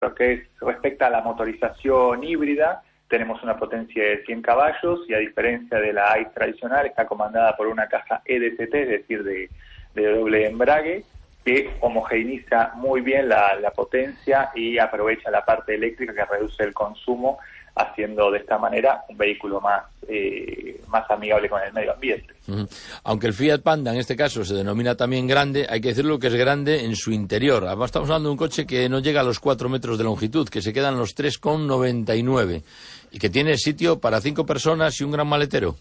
lo que respecta a la motorización híbrida, tenemos una potencia de 100 caballos y a diferencia de la ICE tradicional está comandada por una caja EDCT, es decir, de doble embrague, que homogeneiza muy bien la potencia y aprovecha la parte eléctrica que reduce el consumo, haciendo de esta manera un vehículo más amigable con el medio ambiente. Aunque el Fiat Panda en este caso se denomina también grande, hay que decirlo que es grande en su interior. Además estamos hablando de un coche que no llega a los 4 metros de longitud, que se quedan los 3,99 y que tiene sitio para 5 personas y un gran maletero.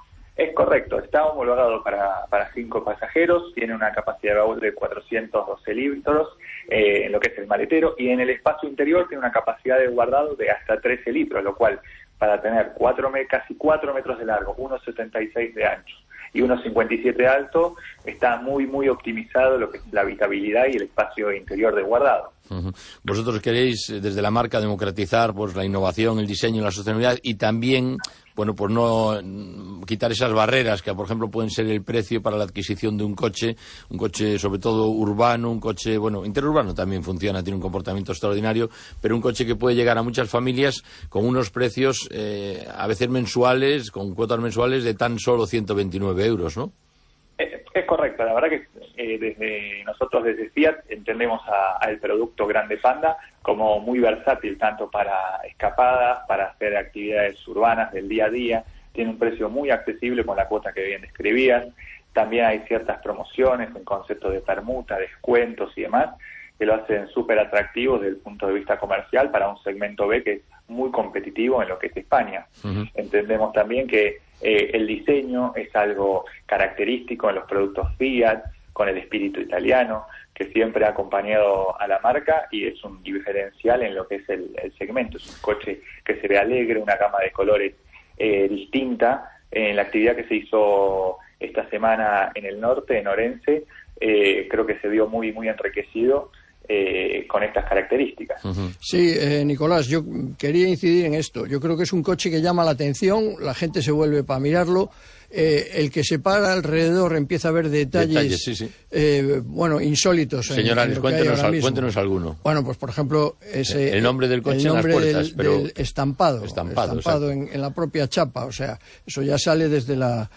Es correcto, está homologado para 5 pasajeros, tiene una capacidad de baúl de 412 litros en lo que es el maletero, y en el espacio interior tiene una capacidad de guardado de hasta 13 litros, lo cual para tener casi 4 metros de largo, 1,76 de ancho y 1,57 de alto, está muy optimizado lo que es la habitabilidad y el espacio interior de guardado. Vosotros queréis desde la marca democratizar pues la innovación, el diseño, la sostenibilidad y también, bueno, pues no quitar esas barreras que, por ejemplo, pueden ser el precio para la adquisición de un coche sobre todo urbano, un coche, bueno, interurbano también funciona, tiene un comportamiento extraordinario, pero un coche que puede llegar a muchas familias con unos precios a veces mensuales, con cuotas mensuales de tan solo 129 euros, ¿no? Es correcto, la verdad que nosotros desde Fiat entendemos al producto Grande Panda como muy versátil, tanto para escapadas, para hacer actividades urbanas del día a día, tiene un precio muy accesible con la cuota que bien describías, también hay ciertas promociones en concepto de permuta, descuentos y demás, que lo hacen súper atractivo desde el punto de vista comercial para un segmento B que es muy competitivo en lo que es España. Entendemos también que el diseño es algo característico en los productos Fiat, con el espíritu italiano, que siempre ha acompañado a la marca y es un diferencial en lo que es el segmento. Es un coche que se ve alegre, una gama de colores distinta. En la actividad que se hizo esta semana en el norte, en Orense, creo que se vio muy enriquecido con estas características. Sí, Nicolás, yo quería incidir en esto. Yo creo que es un coche que llama la atención, la gente se vuelve para mirarlo. El que se para alrededor empieza a ver detalles sí. Bueno, insólitos. Señor Ares, cuéntenos alguno. Bueno, pues por ejemplo, el nombre del coche en las puertas, del estampado en la propia chapa, o sea, eso ya sale desde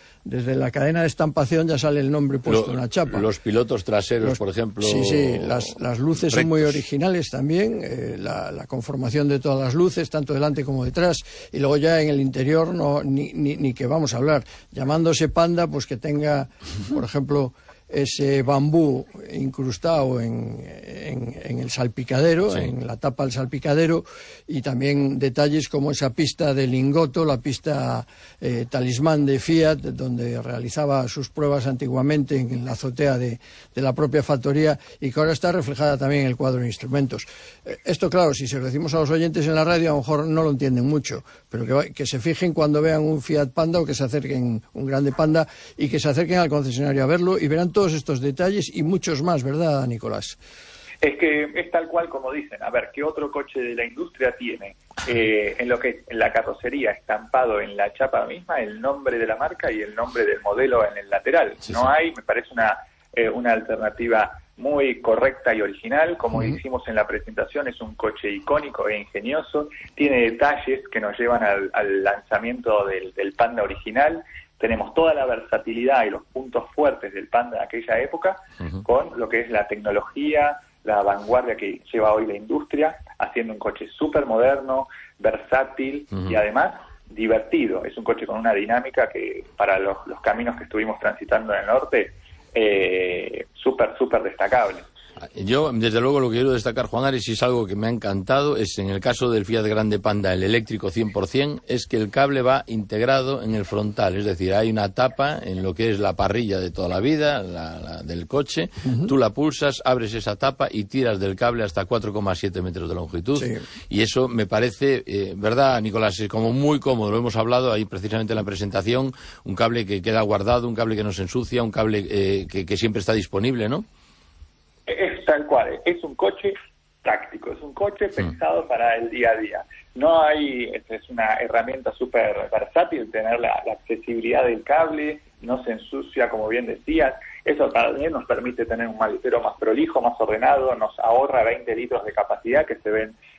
la cadena de estampación, ya sale el nombre puesto en la chapa. Los pilotos traseros, por ejemplo. Sí, las luces son muy originales también, la conformación de todas las luces, tanto delante como detrás, y luego ya en el interior ni que vamos a hablar. Llamándose Panda, pues que tenga, por ejemplo, ese bambú incrustado en el salpicadero, en la tapa del salpicadero, y también detalles como esa pista de Lingotto, la pista talismán de Fiat, donde realizaba sus pruebas antiguamente en la azotea de la propia factoría, y que ahora está reflejada también en el cuadro de instrumentos. Esto, claro, si se lo decimos a los oyentes en la radio, a lo mejor no lo entienden mucho, pero que se fijen cuando vean un Fiat Panda o que se acerquen un Grande Panda y que se acerquen al concesionario a verlo y verán todos estos detalles y muchos más, ¿verdad, Nicolás? Es que es tal cual como dicen. A ver, ¿qué otro coche de la industria tiene en lo que es en la carrocería estampado en la chapa misma el nombre de la marca y el nombre del modelo en el lateral? Hay, me parece una alternativa muy correcta y original. Como hicimos en la presentación, es un coche icónico e ingenioso, tiene detalles que nos llevan al lanzamiento del Panda original. Tenemos toda la versatilidad y los puntos fuertes del Panda de aquella época con lo que es la tecnología, la vanguardia que lleva hoy la industria, haciendo un coche súper moderno, versátil y además divertido. Es un coche con una dinámica que para los caminos que estuvimos transitando en el norte, súper destacable. Yo, desde luego, lo que quiero destacar, Juan Ares, y es algo que me ha encantado, es en el caso del Fiat Grande Panda, el eléctrico 100%, es que el cable va integrado en el frontal, es decir, hay una tapa en lo que es la parrilla de toda la vida, la del coche, tú la pulsas, abres esa tapa y tiras del cable hasta 4,7 metros de longitud, y eso me parece, ¿verdad, Nicolás? Es como muy cómodo, lo hemos hablado ahí precisamente en la presentación, un cable que queda guardado, un cable que no se ensucia, un cable que siempre está disponible, ¿no? Es tal cual, es un coche táctico, es un coche pensado para el día a día. No es una herramienta súper versátil tener la accesibilidad del cable, no se ensucia, como bien decías. Eso también nos permite tener un maletero más prolijo, más ordenado, nos ahorra 20 litros de capacidad que se ven